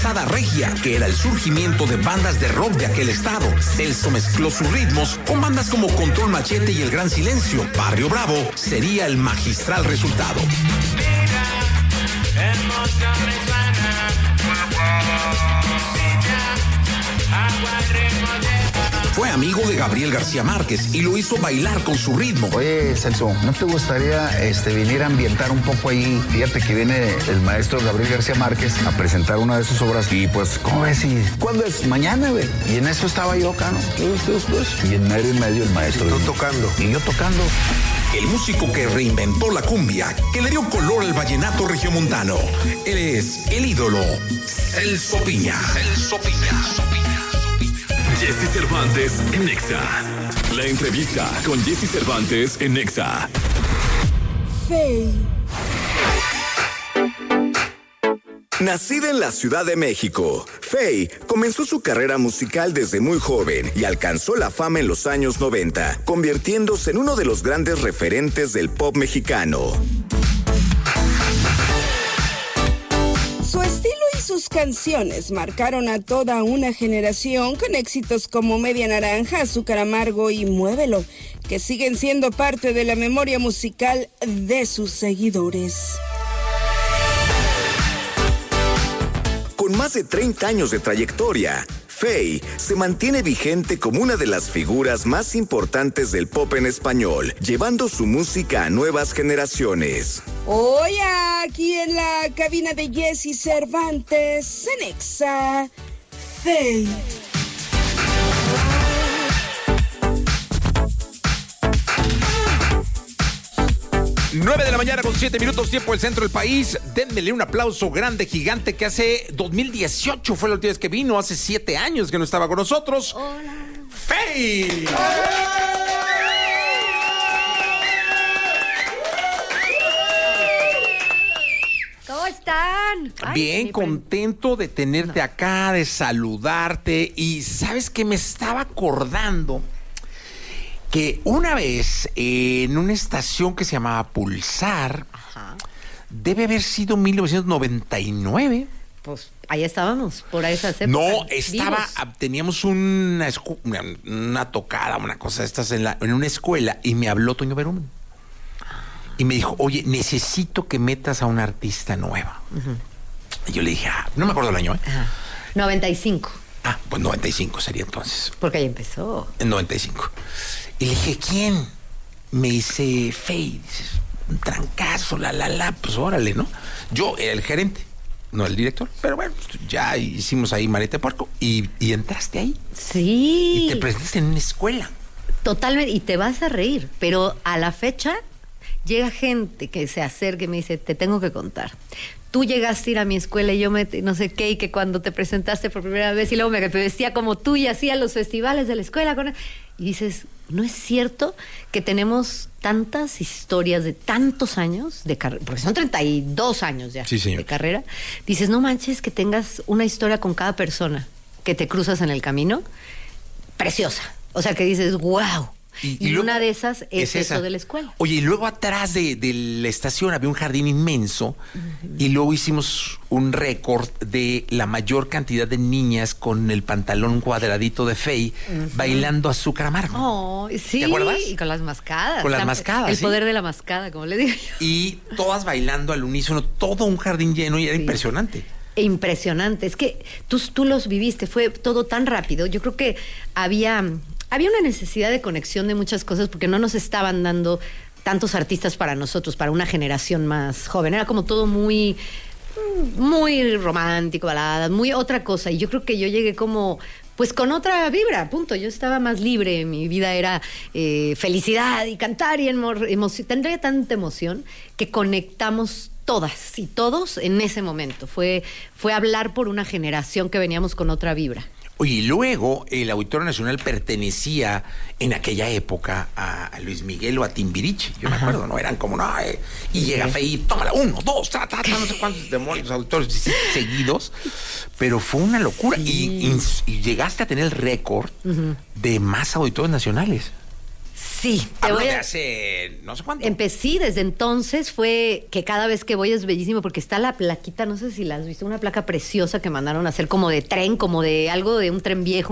avanzada regia, que era el surgimiento de bandas de rock de aquel estado. Celso mezcló sus ritmos con bandas como Control Machete y El Gran Silencio. Barrio Bravo sería el magistral resultado. Fue amigo de Gabriel García Márquez y lo hizo bailar con su ritmo. Oye, Celso, ¿no te gustaría venir a ambientar un poco ahí? Fíjate que viene el maestro Gabriel García Márquez a presentar una de sus obras y pues, ¿cómo ves? ¿Cuándo es? Mañana, güey. Y en eso estaba yo acá, ¿no? Y en medio el maestro. ¿Y tú tocando? Y yo tocando. El músico que reinventó la cumbia, que le dio color al vallenato regiomontano. Él es el ídolo, Celso Piña. Celso Piña. Jesse Cervantes en Nexa. La entrevista con Jesse Cervantes en Nexa. Fey. Nacida en la Ciudad de México, Fey comenzó su carrera musical desde muy joven y alcanzó la fama en los años 90, convirtiéndose en uno de los grandes referentes del pop mexicano. Su estilo y sus canciones marcaron a toda una generación con éxitos como Media Naranja, Azúcar Amargo y Muévelo, que siguen siendo parte de la memoria musical de sus seguidores. Con más de 30 años de trayectoria, Fey se mantiene vigente como una de las figuras más importantes del pop en español, llevando su música a nuevas generaciones. Hoy aquí en la cabina de Jesse Cervantes, en Nexa, Fey. 9 de la mañana con 7 minutos, tiempo del centro del país. Denmele un aplauso grande, gigante, que hace 2018 fue la última vez que vino, hace 7 años que no estaba con nosotros. Hola. ¡Fey! ¿Cómo están? Bien, contento de tenerte acá, de saludarte. Y ¿sabes qué? Me estaba acordando que una vez en una estación que se llamaba Pulsar, debe haber sido 1999. Pues ahí estábamos, por esas épocas. No, teníamos una tocada, una cosa de estas en una escuela, y me habló Toño Berumen. Y me dijo, oye, necesito que metas a una artista nueva. Y yo le dije, no me acuerdo el año, 95. Pues 95 sería entonces. Porque ahí empezó. En 95. Y le dije, ¿quién? Me dice, Fey, dices, un trancazo, pues órale, ¿no? Yo era el gerente, no el director, pero bueno, pues ya hicimos ahí Marete Puerco y entraste ahí. Sí. Y te presentaste en una escuela. Totalmente, y te vas a reír, pero a la fecha llega gente que se acerca y me dice, te tengo que contar. Tú llegaste a ir a mi escuela y yo no sé qué, y que cuando te presentaste por primera vez y luego me vestía como tú y hacía los festivales de la escuela. Y dices, ¿no es cierto que tenemos tantas historias de tantos años de carrera? Porque son 32 años ya de carrera. Dices, no manches que tengas una historia con cada persona que te cruzas en el camino. Preciosa. O sea, que dices, wow. Y luego, una de esas es eso de la escuela. Oye, y luego atrás de la estación había un jardín inmenso, y luego hicimos un récord de la mayor cantidad de niñas con el pantalón cuadradito de Fey bailando Azúcar Amargo. Oh, sí. ¿Te acuerdas? Y con las mascadas. Con las mascadas, el poder de la mascada, como le digo yo. Y todas bailando al unísono, todo un jardín lleno, y era impresionante. Impresionante. Es que tú los viviste, fue todo tan rápido. Yo creo que había una necesidad de conexión de muchas cosas porque no nos estaban dando tantos artistas para nosotros, para una generación más joven. Era como todo muy romántico, baladas, muy otra cosa. Y yo creo que yo llegué como, pues con otra vibra, punto. Yo estaba más libre, mi vida era felicidad y cantar y tendría tanta emoción que conectamos todas y todos en ese momento. Fue hablar por una generación que veníamos con otra vibra. Oye, y luego el Auditorio Nacional pertenecía en aquella época a Luis Miguel o a Timbiriche, yo me acuerdo, ¿no? Eran como, y llega Fey, tómala, 1, 2, no sé cuántos demonios auditorios seguidos, pero fue una locura. Sí. Y llegaste a tener el récord de más auditorios nacionales. Sí, Hablo de hace no sé cuánto. Empecé desde entonces, fue que cada vez que voy es bellísimo porque está la plaquita, no sé si la has visto, una placa preciosa que mandaron a hacer como de tren, como de algo de un tren viejo,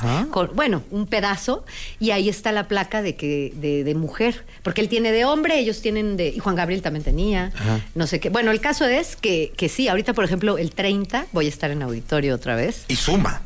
un pedazo, y ahí está la placa de mujer, porque él tiene de hombre, ellos tienen y Juan Gabriel también tenía, no sé qué. Bueno, el caso es que sí, ahorita por ejemplo el 30 voy a estar en auditorio otra vez. Y suma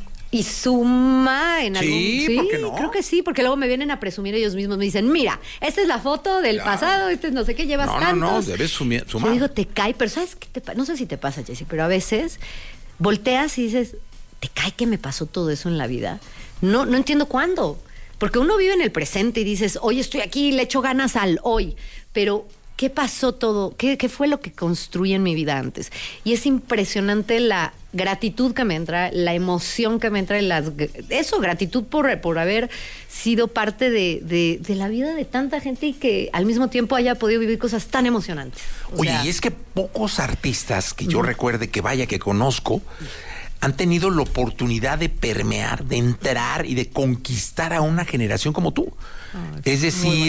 en algún... Sí, ¿por qué no? Creo que sí, porque luego me vienen a presumir ellos mismos. Me dicen, mira, esta es la foto del pasado, este es no sé qué, llevas tantos. No, debes sumar. Yo digo, te cae, pero ¿sabes qué no sé si te pasa, Jessy, pero a veces volteas y dices, ¿te cae que me pasó todo eso en la vida? No entiendo cuándo. Porque uno vive en el presente y dices, hoy estoy aquí, le echo ganas al hoy. Pero... ¿qué pasó todo? ¿Qué fue lo que construí en mi vida antes? Y es impresionante la gratitud que me entra, la emoción que me entra, gratitud por haber sido parte de la vida de tanta gente y que al mismo tiempo haya podido vivir cosas tan emocionantes. Oye, y es que pocos artistas que yo recuerde que conozco han tenido la oportunidad de permear, de entrar y de conquistar a una generación como tú. Es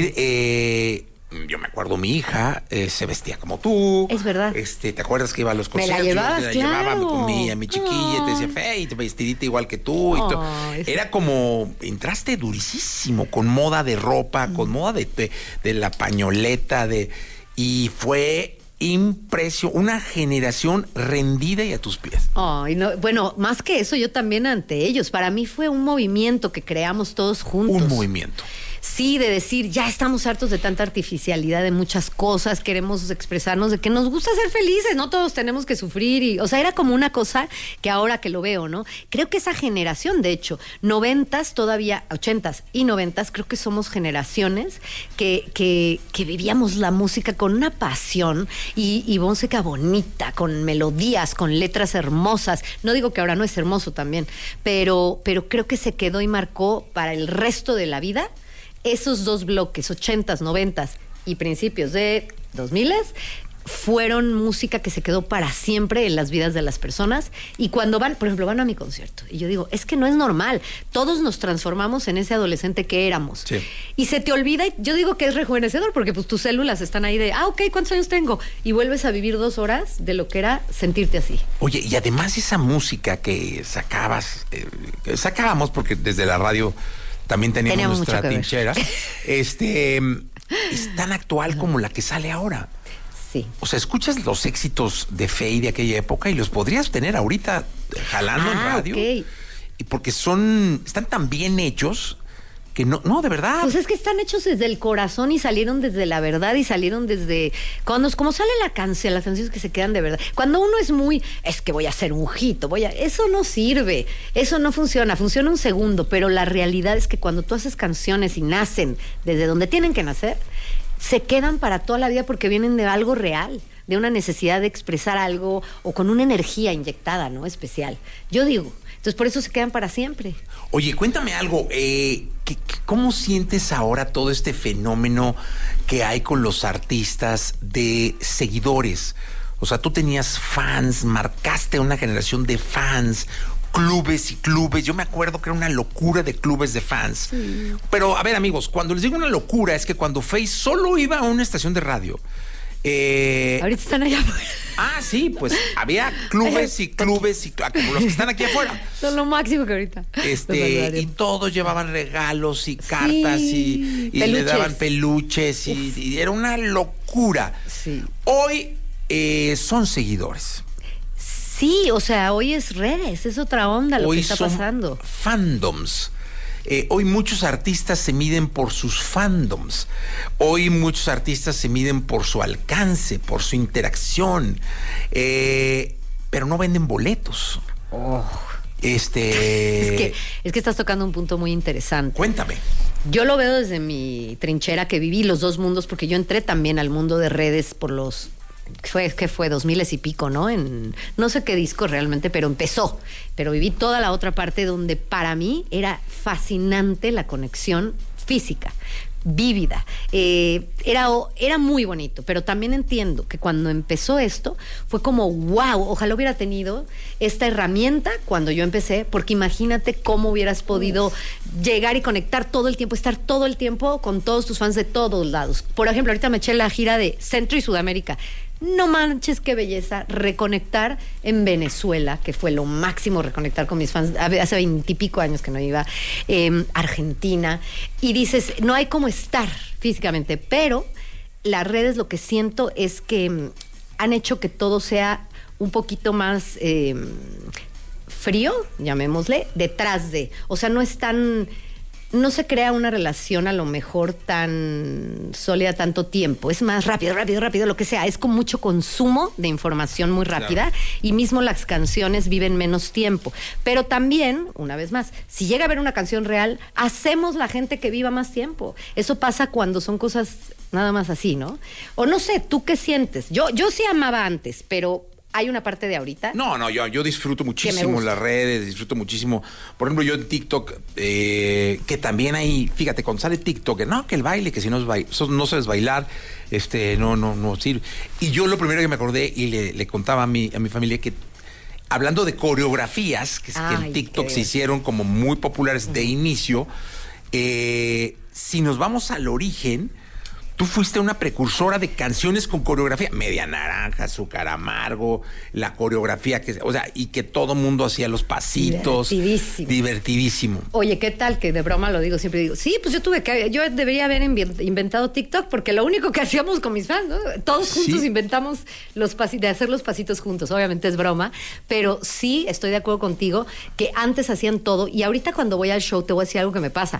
decir, yo me acuerdo, mi hija se vestía como tú. Es verdad. ¿Te acuerdas que iba a los conciertos? Me la llevabas, yo te la llevaba con mi chiquilla, y te decía, Fey, te vestidita igual que tú. Era como, entraste durísimo con moda de ropa, con moda de la pañoleta, y fue una generación rendida y a tus pies. Bueno, más que eso, yo también ante ellos. Para mí fue un movimiento que creamos todos juntos. Un movimiento. Sí, de decir, ya estamos hartos de tanta artificialidad de muchas cosas, queremos expresarnos de que nos gusta ser felices, no todos tenemos que sufrir. Era como una cosa que ahora que lo veo, ¿no? Creo que esa generación, de hecho, 90s todavía, 80s y 90s, creo que somos generaciones que vivíamos la música con una pasión y música bonita, con melodías, con letras hermosas. No digo que ahora no es hermoso también, pero creo que se quedó y marcó para el resto de la vida. Esos dos bloques, 80s, 90s y principios de 2000s, fueron música que se quedó para siempre en las vidas de las personas. Y cuando por ejemplo, van a mi concierto y yo digo, es que no es normal. Todos nos transformamos en ese adolescente que éramos. Sí. Y se te olvida, y yo digo que es rejuvenecedor porque pues tus células están ahí de, ok, ¿cuántos años tengo? Y vuelves a vivir 2 horas de lo que era sentirte así. Oye, y además esa música que sacábamos, porque desde la radio también teníamos nuestra trinchera, es tan actual como la que sale ahora. Sí. O sea, escuchas los éxitos de Fey de aquella época y los podrías tener ahorita jalando en radio. Okay. Y porque están tan bien hechos que no, de verdad. Pues es que están hechos desde el corazón y salieron desde la verdad y salieron desde como sale la canción, las canciones que se quedan de verdad. Cuando uno es que voy a hacer un hit, eso no sirve, eso no funciona un segundo, pero la realidad es que cuando tú haces canciones y nacen desde donde tienen que nacer, se quedan para toda la vida porque vienen de algo real, de una necesidad de expresar algo o con una energía inyectada, ¿no? Especial. Yo digo, entonces por eso se quedan para siempre. Oye, cuéntame algo, ¿cómo sientes ahora todo este fenómeno que hay con los artistas de seguidores? O sea, tú tenías fans, marcaste una generación de fans, clubes y clubes. Yo me acuerdo que era una locura de clubes de fans. Sí. Pero, a ver, amigos, cuando les digo una locura es que cuando Faye solo iba a una estación de radio. Ahorita están allá afuera. Sí, pues había clubes y clubes y como los que están aquí afuera. Son lo máximo que ahorita. Y todos llevaban regalos y cartas y le daban peluches y era una locura. Sí. Hoy son seguidores. Sí, o sea, hoy es redes, es otra onda lo que está pasando. Fandoms. Hoy muchos artistas se miden por sus fandoms. Hoy muchos artistas se miden por su alcance, por su interacción. Pero no venden boletos. Es que estás tocando un punto muy interesante. Cuéntame. Yo lo veo desde mi trinchera, que viví los dos mundos, porque yo entré también al mundo de redes por los... fue 2000 y pico, ¿no? No sé qué disco realmente, pero empezó. Pero viví toda la otra parte donde para mí era fascinante la conexión física vívida. Era muy bonito, pero también entiendo que cuando empezó esto fue como wow, ojalá hubiera tenido esta herramienta cuando yo empecé, porque imagínate cómo hubieras podido llegar y conectar todo el tiempo, estar todo el tiempo con todos tus fans de todos lados. Por ejemplo, ahorita me eché la gira de Centro y Sudamérica. No manches, qué belleza reconectar en Venezuela, que fue lo máximo reconectar con mis fans. Hace 20 y pico años que no iba. Argentina. Y dices, no hay cómo estar físicamente, pero las redes, lo que siento es que han hecho que todo sea un poquito más frío, llamémosle, detrás de. O sea, no se crea una relación a lo mejor tan sólida tanto tiempo. Es más rápido, lo que sea. Es con mucho consumo de información muy rápida, claro. Y mismo las canciones viven menos tiempo. Pero también, una vez más, si llega a haber una canción real, hacemos la gente que viva más tiempo. Eso pasa cuando son cosas nada más así, ¿no? O no sé, ¿tú qué sientes? Yo sí amaba antes, pero... ¿Hay una parte de ahorita? No, yo disfruto muchísimo las redes, disfruto muchísimo. Por ejemplo, yo en TikTok, que también hay, fíjate, cuando sale TikTok, que el baile, que si no sabes bailar, no sirve. Y yo lo primero que me acordé y le contaba a mi familia que, hablando de coreografías, que en TikTok se hicieron como muy populares de inicio, si nos vamos al origen... Tú fuiste una precursora de canciones con coreografía, Media Naranja, Azúcar Amargo, la coreografía y que todo mundo hacía los pasitos. Divertidísimo. Oye, ¿qué tal? Que de broma lo digo, siempre digo, sí, pues yo debería haber inventado TikTok, porque lo único que hacíamos con mis fans, ¿no? Todos juntos inventamos de hacer los pasitos juntos. Obviamente es broma, pero sí estoy de acuerdo contigo que antes hacían todo, y ahorita cuando voy al show te voy a decir algo que me pasa.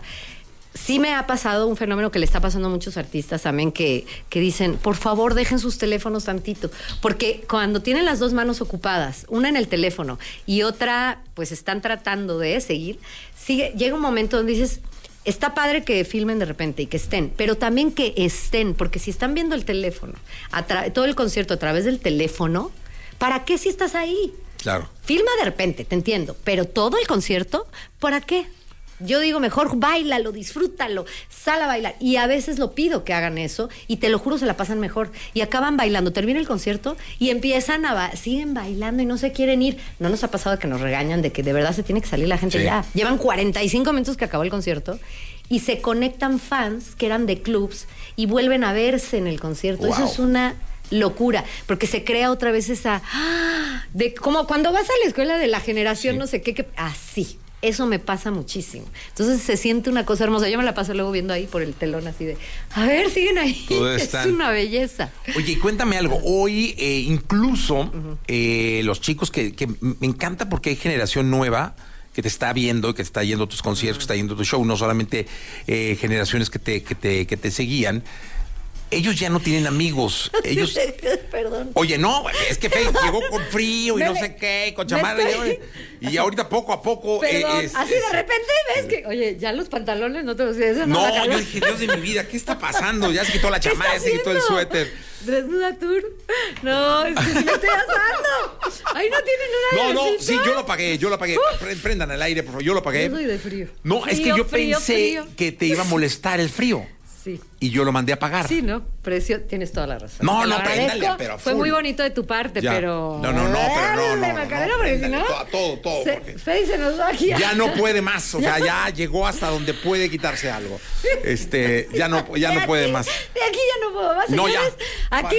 Sí me ha pasado un fenómeno que le está pasando a muchos artistas también, que dicen, por favor, dejen sus teléfonos tantito, porque cuando tienen las dos manos ocupadas, una en el teléfono y otra, pues están tratando de seguir, llega un momento donde dices, está padre que filmen de repente y que estén, pero también que estén, porque si están viendo el teléfono, todo el concierto a través del teléfono, ¿para qué si estás ahí? Claro. Filma de repente, te entiendo, pero todo el concierto, ¿para qué? Yo digo, mejor báilalo, disfrútalo, sal a bailar. Y a veces lo pido que hagan eso, y te lo juro, se la pasan mejor. Y acaban bailando, termina el concierto y empiezan siguen bailando y no se quieren ir. ¿No nos ha pasado que nos regañan de que de verdad se tiene que salir la gente ya? Llevan 45 minutos que acabó el concierto y se conectan fans que eran de clubs y vuelven a verse en el concierto. Wow. Eso es una... locura, porque se crea otra vez esa... de como cuando vas a la escuela de la generación, no sé qué, así. Eso me pasa muchísimo. Entonces se siente una cosa hermosa. Yo me la paso luego viendo ahí por el telón así de, a ver, siguen ahí. Es una belleza. Oye, cuéntame algo. Hoy incluso los chicos que me encanta, porque hay generación nueva que te está viendo, que está yendo a tus conciertos, que está yendo a tu show, no solamente generaciones que te seguían. Ellos ya no tienen amigos. Ellos. Perdón. Oye, no, es que Faye llegó con frío y no sé qué, con chamarra. Y ahorita poco a poco. Perdón, así de repente ves que, oye, ya los pantalones no te los eso. No, yo dije, Dios de mi vida, ¿qué está pasando? Ya se quitó la chamarra, ya se quitó el suéter. ¿Desnuda tour? No, es que si me estoy asando. Ahí no tienen una. No, sí, yo lo pagué. Prendan el aire, por favor, yo lo pagué. Yo soy de frío. No, es que yo pensé que te iba a molestar el frío. Sí. Y yo lo mandé a pagar. Sí, ¿no? Precio, tienes toda la razón. No, préndale, pero fue muy bonito de tu parte, ya. pero... No, Macarena, porque si no... Todo. Fey se nos va aquí. Ya no puede más, o sea, ya llegó hasta donde puede quitarse algo. Ya no puede más. De aquí ya no puedo más, no, señores. Ya. Aquí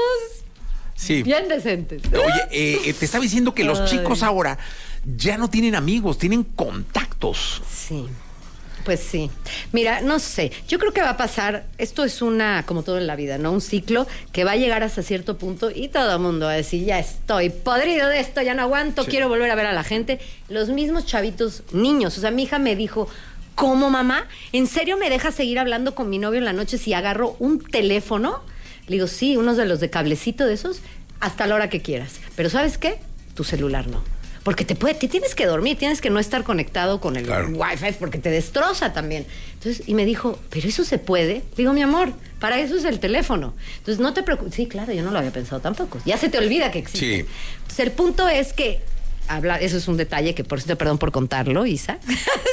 somos bien decentes. Oye, te estaba diciendo que los chicos ahora ya no tienen amigos, tienen contactos. Sí. Pues sí. Mira, no sé. Yo creo que va a pasar, esto es como todo en la vida, ¿no? Un ciclo que va a llegar hasta cierto punto y todo el mundo va a decir, ya estoy podrido de esto, ya no aguanto, quiero volver a ver a la gente. Los mismos chavitos niños. O sea, mi hija me dijo, ¿cómo, mamá? ¿En serio me dejas seguir hablando con mi novio en la noche si agarro un teléfono? Le digo, sí, unos de los de cablecito de esos, hasta la hora que quieras. Pero ¿sabes qué? Tu celular no. Porque te tienes que dormir, tienes que no estar conectado con el Wi-Fi, porque te destroza también. Entonces, y me dijo, ¿pero eso se puede? Le digo, mi amor, para eso es el teléfono. Entonces, no te preocupes. Sí, claro, yo no lo había pensado tampoco. Ya se te olvida que existe. Sí. Entonces, el punto es que eso es un detalle que, por cierto, perdón por contarlo, Isa.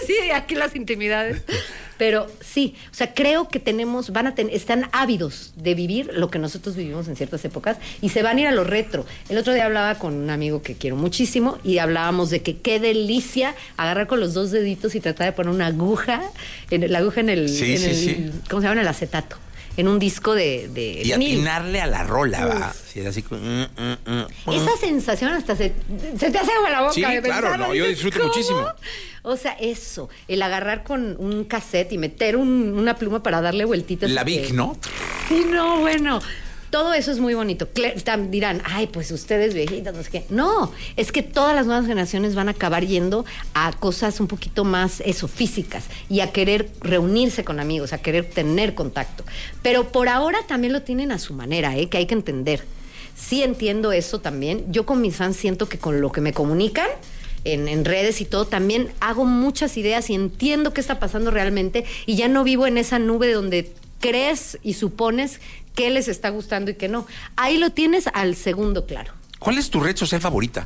sí, aquí las intimidades. Pero sí, o sea, creo que están ávidos de vivir lo que nosotros vivimos en ciertas épocas y se van a ir a lo retro. El otro día hablaba con un amigo que quiero muchísimo y hablábamos de que qué delicia agarrar con los 2 deditos y tratar de poner una aguja en el ¿cómo se llama? En el acetato. En un disco de y atinarle a la rola, va. Si era así Esa sensación hasta se te hace agua la boca. Sí, de claro, pensarlo, yo dices, disfruto ¿cómo? muchísimo. O sea, eso, el agarrar con un cassette y meter una pluma para darle vueltitas. La Vic, ¿no? Sí, no, bueno. Todo eso es muy bonito. Dirán, ay, pues ustedes viejitas, no sé qué. No, es que todas las nuevas generaciones van a acabar yendo a cosas un poquito más, físicas y a querer reunirse con amigos, a querer tener contacto. Pero por ahora también lo tienen a su manera, que hay que entender. Sí entiendo eso también. Yo con mis fans siento que con lo que me comunican en redes y todo, también hago muchas ideas y entiendo qué está pasando realmente y ya no vivo en esa nube donde crees y supones qué les está gustando y qué no. Ahí lo tienes al segundo claro. ¿Cuál es tu red social favorita?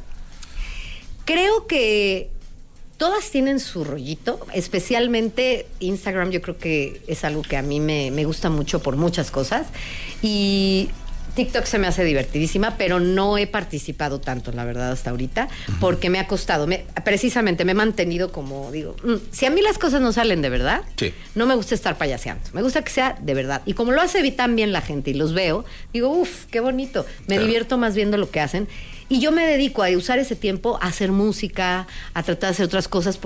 Creo que todas tienen su rollito, especialmente Instagram. Yo creo que es algo que a mí me gusta mucho por muchas cosas. Y TikTok se me hace divertidísima, pero no he participado tanto, la verdad, hasta ahorita, porque me ha costado. Precisamente me he mantenido como, digo, si a mí las cosas no salen de verdad, no me gusta estar payaseando. Me gusta que sea de verdad. Y como lo hace tan bien la gente y los veo, digo, uff, qué bonito. Me divierto más viendo lo que hacen. Y yo me dedico a usar ese tiempo a hacer música, a tratar de hacer otras cosas,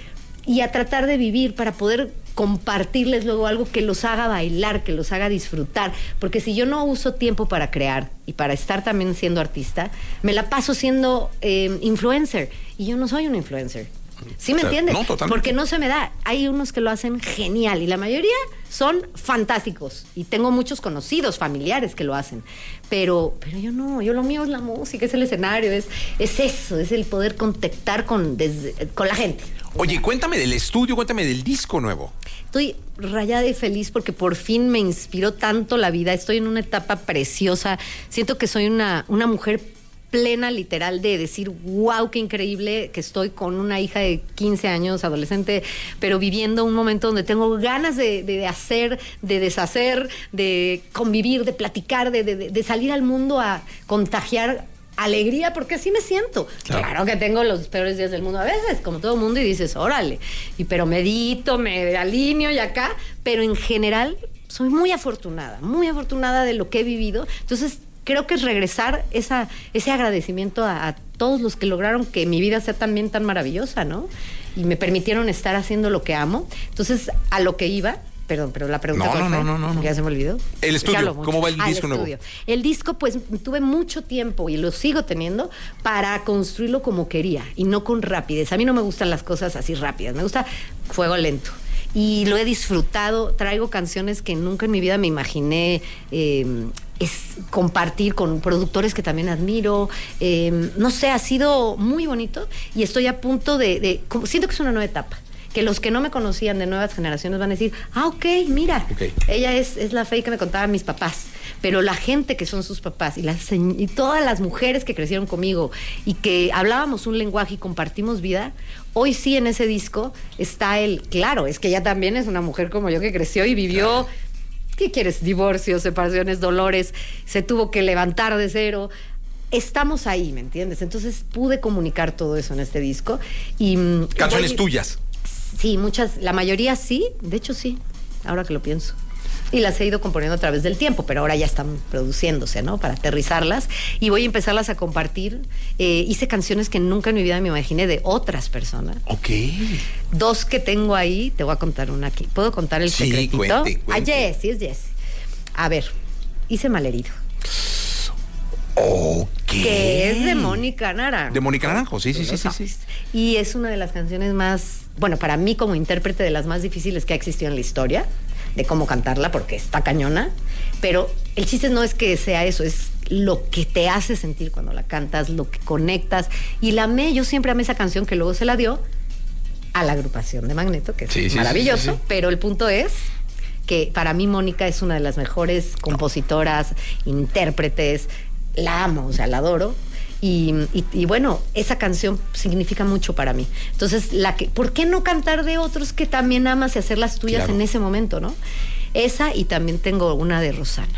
y a tratar de vivir para poder compartirles luego algo que los haga bailar, que los haga disfrutar, porque si yo no uso tiempo para crear y para estar también siendo artista, me la paso siendo influencer y yo no soy una influencer. ¿Sí me entiendes? No, totalmente. Porque no se me da. Hay unos que lo hacen genial y la mayoría son fantásticos y tengo muchos conocidos, familiares que lo hacen, pero yo no, yo lo mío es la música, es el escenario, es eso, es el poder contactar con la gente. Oye, cuéntame del estudio, cuéntame del disco nuevo. Estoy rayada y feliz porque por fin me inspiró tanto la vida. Estoy en una etapa preciosa. Siento que soy una mujer plena, literal, de decir, wow, qué increíble que estoy con una hija de 15 años, adolescente, pero viviendo un momento donde tengo ganas de hacer, de deshacer, de convivir, de platicar, de salir al mundo a contagiar alegría, porque así me siento. Claro que tengo los peores días del mundo a veces, como todo mundo, y dices, órale, pero medito, me alineo y acá, pero en general soy muy afortunada de lo que he vivido. Entonces creo que es regresar ese agradecimiento a todos los que lograron que mi vida sea también tan maravillosa, ¿no? Y me permitieron estar haciendo lo que amo. Entonces, a lo que iba... Perdón, pero la pregunta no. Ya se me olvidó. El estudio, ¿cómo va el disco nuevo? El disco, pues, tuve mucho tiempo y lo sigo teniendo para construirlo como quería y no con rapidez. A mí no me gustan las cosas así rápidas, me gusta fuego lento. Y lo he disfrutado, traigo canciones que nunca en mi vida me imaginé compartir con productores que también admiro. No sé, ha sido muy bonito y estoy a punto siento que es una nueva etapa. Que los que no me conocían de nuevas generaciones van a decir, ok, mira, ella es la Fey que me contaban mis papás, pero la gente que son sus papás y todas las mujeres que crecieron conmigo y que hablábamos un lenguaje y compartimos vida, hoy sí en ese disco está claro, es que ella también es una mujer como yo que creció y vivió, ¿qué quieres? Divorcios, separaciones, dolores, se tuvo que levantar de cero. Estamos ahí, ¿me entiendes? Entonces pude comunicar todo eso en este disco. ¿Canciones tuyas? Sí, muchas, la mayoría sí, de hecho sí, ahora que lo pienso. Y las he ido componiendo a través del tiempo, pero ahora ya están produciéndose, ¿no? Para aterrizarlas. Y voy a empezarlas a compartir. Hice canciones que nunca en mi vida me imaginé de otras personas. Ok. 2 que tengo ahí, te voy a contar una aquí. ¿Puedo contar el secretito? Cuente. A Jessie, es Jessie. A ver, hice Malherido. Ok. Que es de Mónica Naranjo. De Mónica Naranjo, sí. Y es una de las canciones más, bueno, para mí como intérprete de las más difíciles que ha existido en la historia, de cómo cantarla, porque está cañona. Pero el chiste no es que sea eso, es lo que te hace sentir cuando la cantas, lo que conectas. Y yo siempre amé esa canción que luego se la dio a la agrupación de Magneto, que es maravilloso, sí. Pero el punto es que para mí Mónica es una de las mejores compositoras, intérpretes. La amo, o sea, la adoro. Y bueno, esa canción significa mucho para mí. Entonces, ¿por qué no cantar de otros que también amas y hacer las tuyas en ese momento, ¿no? Esa, y también tengo una de Rosana,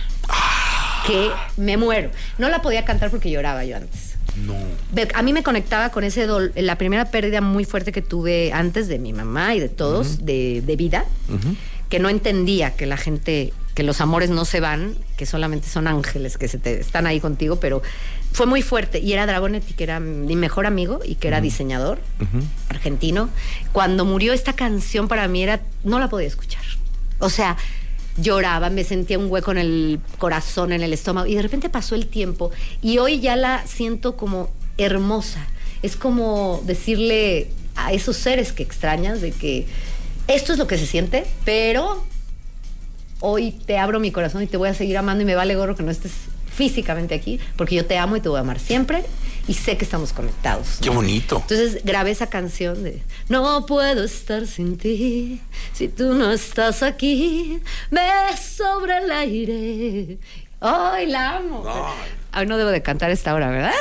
que me muero. No la podía cantar porque lloraba yo antes. No. A mí me conectaba con ese la primera pérdida muy fuerte que tuve antes de mi mamá y de todos, de vida, que no entendía que la gente, que los amores no se van, que solamente son ángeles que están ahí contigo, pero fue muy fuerte. Y era Dragonetti, que era mi mejor amigo y que era diseñador argentino. Cuando murió, esta canción para mí no la podía escuchar. O sea, lloraba, me sentía un hueco en el corazón, en el estómago, y de repente pasó el tiempo y hoy ya la siento como hermosa. Es como decirle a esos seres que extrañas de que esto es lo que se siente, pero hoy te abro mi corazón y te voy a seguir amando y me vale gorro que no estés físicamente aquí, porque yo te amo y te voy a amar siempre y sé que estamos conectados, ¿no? Qué bonito. Entonces grabé esa canción de no puedo estar sin ti, si tú no estás aquí, me sobra el aire. ¡Ay, la amo! Ay, no debo de cantar a esta hora, ¿verdad?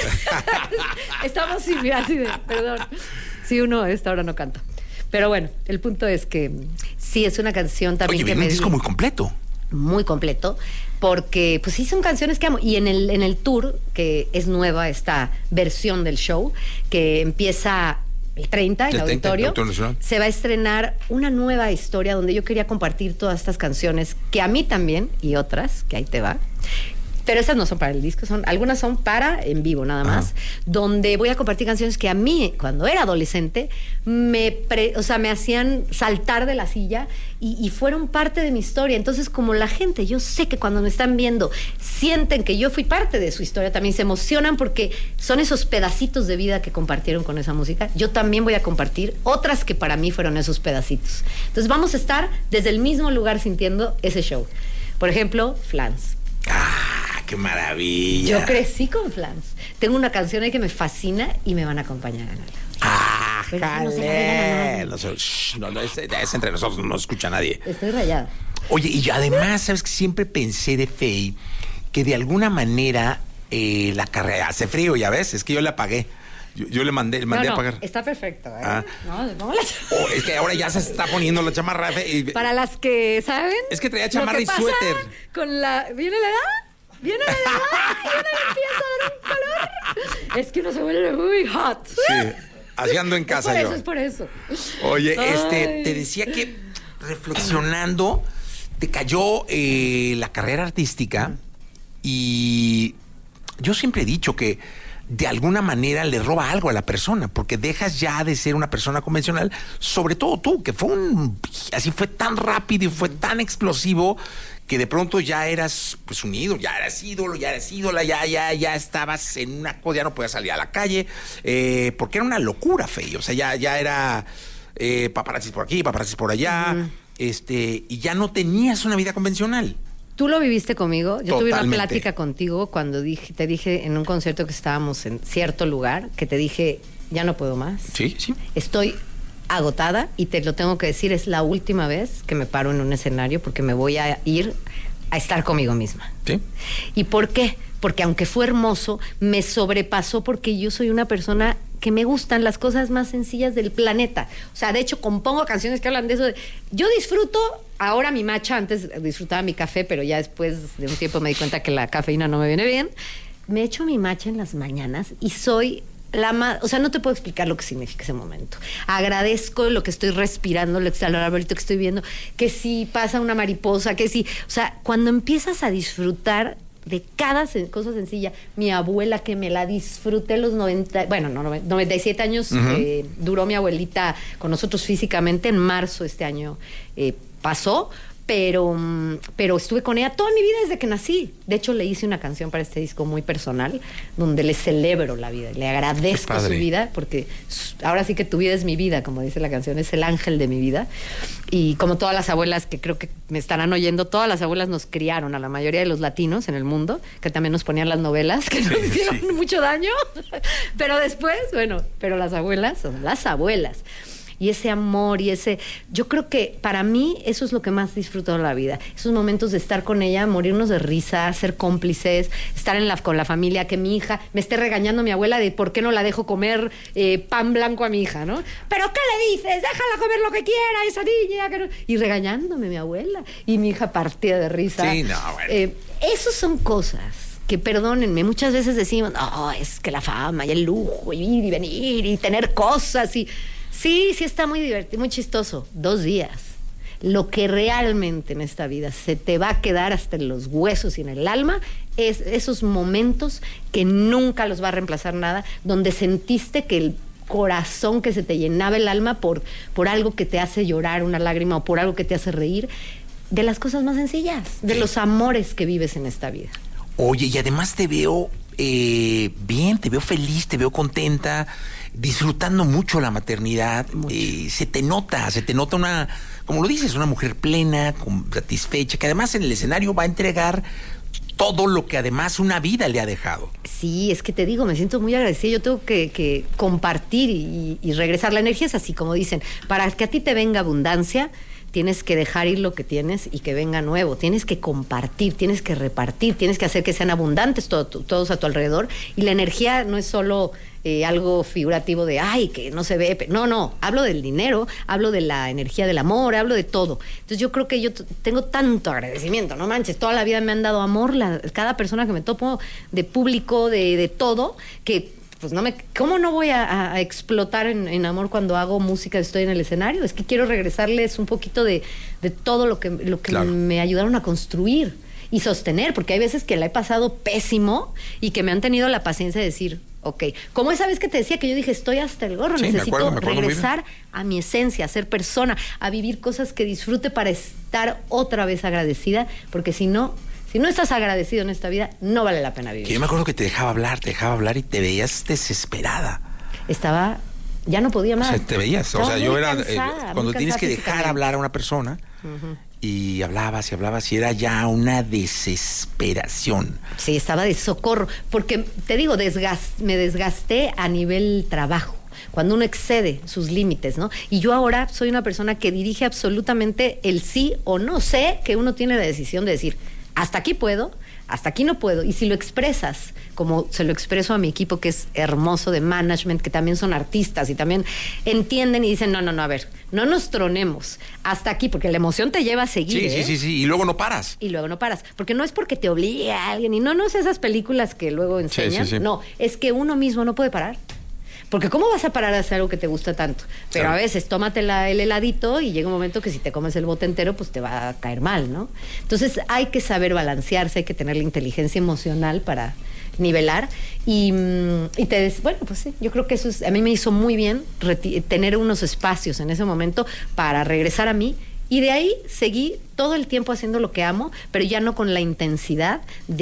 Estamos así de, perdón. Si uno a esta hora no canta. Pero bueno, el punto es que sí, es una canción también. Oye, que un disco muy completo. Muy completo, porque pues sí son canciones que amo. Y en el tour, que es nueva esta versión del show, que empieza el 30 en el auditorio, se va a estrenar una nueva historia donde yo quería compartir todas estas canciones que a mí también, y otras, que ahí te va. Pero esas no son para el disco, algunas son para en vivo nada más, donde voy a compartir canciones que a mí, cuando era adolescente, me hacían saltar de la silla y fueron parte de mi historia. Entonces, como la gente, yo sé que cuando me están viendo, sienten que yo fui parte de su historia, también se emocionan porque son esos pedacitos de vida que compartieron con esa música. Yo también voy a compartir otras que para mí fueron esos pedacitos. Entonces, vamos a estar desde el mismo lugar sintiendo ese show. Por ejemplo, Flans. ¡Qué maravilla! Yo crecí con Flans. Tengo una canción ahí que me fascina y me van a acompañar a ganarla. No, es entre nosotros, no escucha nadie. Estoy rayada. Oye, y además, ¿sabes que siempre pensé de Fey que de alguna manera la carrera hace frío, ya ves? Es que yo la apagué. Yo le mandé a pagar. Está perfecto, ¿eh? No, es que ahora ya se está poniendo la chamarra. Para las que saben. Es que traía chamarra y suéter. ¿Viene la edad? Y uno empieza a dar un calor. Es que uno se vuelve muy hot. Sí, así ando en casa yo. Es por eso. Oye, te decía que reflexionando, te cayó la carrera artística y yo siempre he dicho que de alguna manera le roba algo a la persona, porque dejas ya de ser una persona convencional, sobre todo tú, que fue tan rápido y fue tan explosivo que de pronto ya eras pues un ídolo, ya eras ídola, ya estabas en una cosa, ya no podías salir a la calle, porque era una locura, Fey. O sea, ya era paparazzis por aquí, paparazzis por allá, y ya no tenías una vida convencional. Tú lo viviste conmigo. Yo Totalmente. tuve una plática contigo cuando te dije en un concierto que estábamos en cierto lugar, que te dije, ya no puedo más. Sí. Estoy agotada y te lo tengo que decir, es la última vez que me paro en un escenario porque me voy a ir a estar conmigo misma. Sí. ¿Y por qué? Porque aunque fue hermoso, me sobrepasó porque yo soy una persona que me gustan las cosas más sencillas del planeta. O sea, de hecho, compongo canciones que hablan de eso. Yo disfruto, ahora mi matcha, antes disfrutaba mi café, pero ya después de un tiempo me di cuenta que la cafeína no me viene bien. Me echo mi matcha en las mañanas y soy o sea, no te puedo explicar lo que significa ese momento. Agradezco lo que estoy respirando, el arbolito que estoy viendo, que si pasa una mariposa, que si... O sea, cuando empiezas a disfrutar de cada cosa sencilla, mi abuela, que me la disfruté los 97 años, duró mi abuelita con nosotros físicamente, en marzo este año pasó, pero estuve con ella toda mi vida desde que nací. De hecho, le hice una canción para este disco muy personal, donde le celebro la vida, le agradezco su vida, porque ahora sí que tu vida es mi vida, como dice la canción, es el ángel de mi vida. Y como todas las abuelas que creo que me estarán oyendo, todas las abuelas nos criaron, a la mayoría de los latinos en el mundo, que también nos ponían las novelas, que nos hicieron mucho daño. Pero después, pero las abuelas son las abuelas. y ese amor y ese... Yo creo que para mí eso es lo que más disfruto de la vida. Esos momentos de estar con ella, morirnos de risa, ser cómplices, estar con la familia, que mi hija me esté regañando mi abuela de por qué no la dejo comer pan blanco a mi hija, ¿no? ¿Pero qué le dices? Déjala comer lo que quiera, esa niña. Que no... Y regañándome mi abuela. Y mi hija partida de risa. Sí, no, bueno. Esos son cosas que, perdónenme, muchas veces decimos, no, es que la fama y el lujo y ir y venir y tener cosas y... Sí está muy divertido, muy chistoso. 2 días. Lo que realmente en esta vida se te va a quedar hasta en los huesos y en el alma es esos momentos que nunca los va a reemplazar nada, donde sentiste que el corazón, que se te llenaba el alma por algo que te hace llorar una lágrima o por algo que te hace reír, de las cosas más sencillas, de los amores que vives en esta vida. Oye, y además te veo bien, te veo feliz, te veo contenta, disfrutando mucho la maternidad. Se te nota una, como lo dices, una mujer plena, satisfecha, que además en el escenario va a entregar todo lo que además una vida le ha dejado. Sí, es que te digo, me siento muy agradecida. Yo tengo que compartir y regresar. La energía es así, como dicen, para que a ti te venga abundancia, tienes que dejar ir lo que tienes y que venga nuevo. Tienes que compartir, tienes que repartir, tienes que hacer que sean abundantes todos a tu alrededor. Y la energía no es solo algo figurativo de, ay, que no se ve. No, hablo del dinero, hablo de la energía del amor, hablo de todo. Entonces yo creo que yo tengo tanto agradecimiento, no manches, toda la vida me han dado amor, cada persona que me topo, de público, de todo, que... pues ¿cómo no voy a explotar en amor cuando hago música, estoy en el escenario? Es que quiero regresarles un poquito de todo lo que claro, me ayudaron a construir y sostener, porque hay veces que la he pasado pésimo y que me han tenido la paciencia de decir, ok, como esa vez que te decía que yo dije, estoy hasta el gorro, sí, necesito regresar a mi esencia, a ser persona, a vivir cosas que disfrute para estar otra vez agradecida, porque si no estás agradecido en esta vida, no vale la pena vivir. Que yo me acuerdo que te dejaba hablar y te veías desesperada. Ya no podía más. O sea, te veías. O sea, yo era... cansada, cuando tienes que dejar hablar a una persona, y hablabas y era ya una desesperación. Sí, estaba de socorro. Porque, te digo, me desgasté a nivel trabajo. Cuando uno excede sus límites, ¿no? Y yo ahora soy una persona que dirige absolutamente el sí o no. Sé que uno tiene la decisión de decir... hasta aquí puedo, hasta aquí no puedo. Y si lo expresas, como se lo expreso a mi equipo, que es hermoso, de management, que también son artistas y también entienden y dicen, no, a ver, no nos tronemos hasta aquí, porque la emoción te lleva a seguir. Sí, y luego no paras. Porque no es porque te obligue a alguien, y no es esas películas que luego enseñan. Sí. No, es que uno mismo no puede parar. Porque ¿cómo vas a parar a hacer algo que te gusta tanto? Pero claro, a veces tómate el heladito y llega un momento que si te comes el bote entero, pues te va a caer mal, ¿no? Entonces hay que saber balancearse, hay que tener la inteligencia emocional para nivelar. Bueno, pues sí, yo creo que eso a mí me hizo muy bien tener unos espacios en ese momento para regresar a mí. Y de ahí seguí todo el tiempo haciendo lo que amo, pero ya no con la intensidad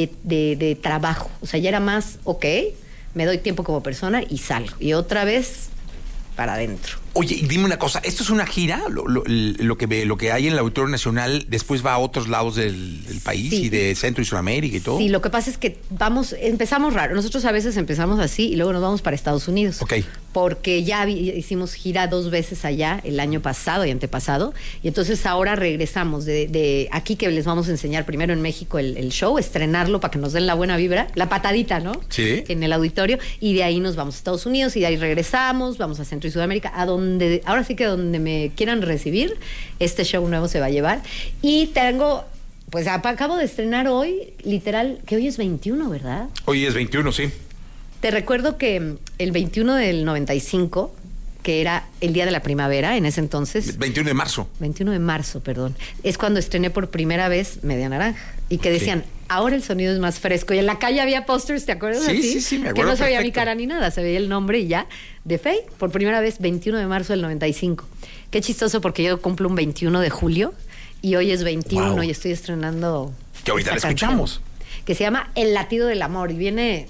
de trabajo. O sea, ya era más, me doy tiempo como persona y salgo. Y otra vez para adentro. Oye, y dime una cosa, ¿esto es una gira? Lo que hay en el Auditorio Nacional después va a otros lados del país, sí, y de Centro y Sudamérica y todo. Sí, lo que pasa es que empezamos raro. Nosotros a veces empezamos así y luego nos vamos para Estados Unidos. Ok. Porque ya hicimos gira 2 veces allá, el año pasado y antepasado, y entonces ahora regresamos de aquí, que les vamos a enseñar primero en México el show, estrenarlo para que nos den la buena vibra, la patadita, ¿no? Sí. En el auditorio, y de ahí nos vamos a Estados Unidos y de ahí regresamos, vamos a Centro y Sudamérica, ahora sí que donde me quieran recibir, este show nuevo se va a llevar. Y pues acabo de estrenar hoy, literal, que hoy es 21, ¿verdad? Hoy es 21, sí. Te recuerdo que el 21 del 95, que era el día de la primavera en ese entonces. 21 de marzo. 21 de marzo, perdón. Es cuando estrené por primera vez Media Naranja. Y que decían, ahora el sonido es más fresco. Y en la calle había pósters, ¿te acuerdas? Sí, me acuerdo. Que no se veía mi cara ni nada, se veía el nombre y ya. De Faye, por primera vez, 21 de marzo del 95. Qué chistoso, porque yo cumplo un 21 de julio y hoy es 21. Wow. Y estoy estrenando. Que ahorita la escuchamos. Que se llama El Latido del Amor. Y viene.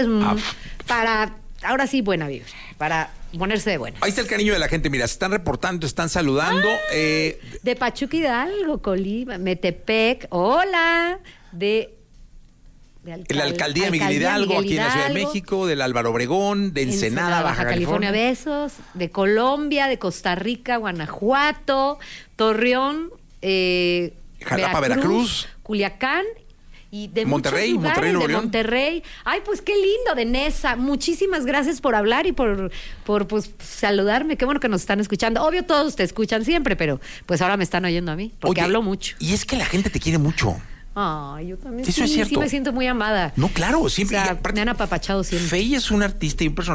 Para. Ahora sí, buena vibra. Para ponerse de buena. Ahí está el cariño de la gente. Mira, se están reportando, están saludando. De Pachuca Hidalgo, Colima, Metepec. Hola. De la alcaldía de Miguel Hidalgo, aquí en la Ciudad de México, del Álvaro Obregón, de Ensenada, Baja California. Besos, de Colombia, de Costa Rica, Guanajuato, Torreón, Jalapa, Veracruz, Culiacán y de Monterrey, muchos lugares, Monterrey, Nuevo de León. Monterrey. Ay, pues qué lindo, de Nesa. Muchísimas gracias por hablar y por pues, saludarme. Qué bueno que nos están escuchando. Obvio todos te escuchan siempre, pero pues ahora me están oyendo a mí, porque hablo mucho. Y es que la gente te quiere mucho. Ay, yo también Eso es cierto. sí me siento muy amada. No, claro, siempre. O sea, me han apapachado siempre. Fey es un artista y un personaje